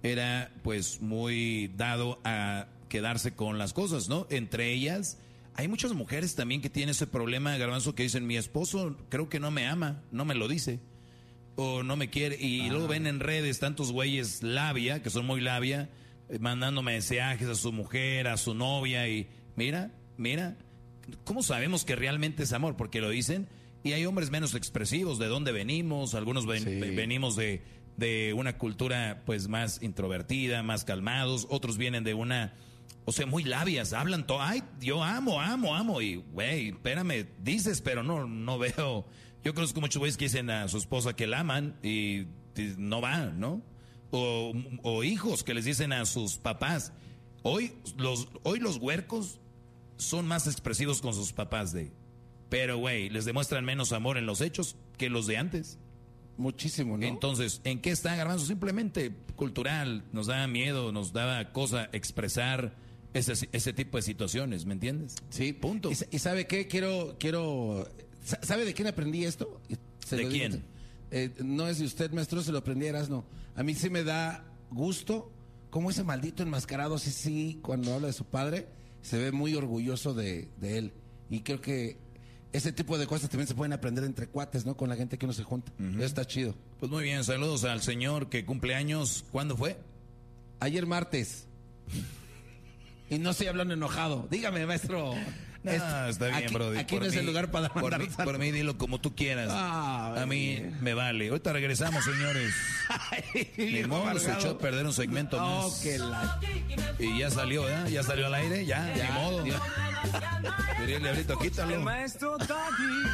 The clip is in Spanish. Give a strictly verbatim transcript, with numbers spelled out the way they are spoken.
era pues muy dado a quedarse con las cosas, ¿no? Entre ellas, hay muchas mujeres también que tienen ese problema, Garbanzo, que dicen, mi esposo creo que no me ama, no me lo dice, o no me quiere, y ah. luego ven en redes tantos güeyes labia, que son muy labia, mandando mensajes a su mujer, a su novia, y mira, mira, ¿cómo sabemos que realmente es amor? Porque lo dicen, y hay hombres menos expresivos, de dónde venimos, algunos ven, sí. venimos de, de una cultura pues más introvertida, más calmados, otros vienen de una, o sea, muy labias, hablan todo, ay, yo amo, amo, amo, y güey, espérame, dices, pero no, no veo, yo conozco muchos güeyes que dicen a su esposa que la aman, y, y no va, ¿no? O, o hijos que les dicen a sus papás, hoy los, hoy los huercos son más expresivos con sus papás de, pero güey, les demuestran menos amor en los hechos que los de antes. Muchísimo, ¿no? Entonces, ¿en qué está, Garbanzo? Simplemente cultural, nos da miedo, nos da cosa expresar ese, ese tipo de situaciones, ¿me entiendes? Sí, punto. ¿Y, y sabe qué? Quiero, quiero, ¿sabe de quién aprendí esto? Se ¿De quién? Eh, no es de usted, maestro, se lo aprendí a Erasmo. A mí sí me da gusto cómo ese maldito enmascarado, sí, sí, cuando habla de su padre, se ve muy orgulloso de, de él. Y creo que ese tipo de cosas también se pueden aprender entre cuates, ¿no? Con la gente que uno se junta. Uh-huh. Eso está chido. Pues muy bien, saludos al señor que cumple años. ¿Cuándo fue? Ayer martes. Y no estoy hablando enojado. Dígame, maestro. No, está bien, aquí, brody. Aquí no es el lugar para por mí, por mí dilo como tú quieras. Ah, a mí bien. Me vale. Ahorita regresamos, señores. Ni modo, se echó a perder un segmento oh, más. Que la... Y ya salió, ¿eh? Ya salió al aire, ya, ya ni modo. Diría el diablito, quítalo. El maestro Doggy.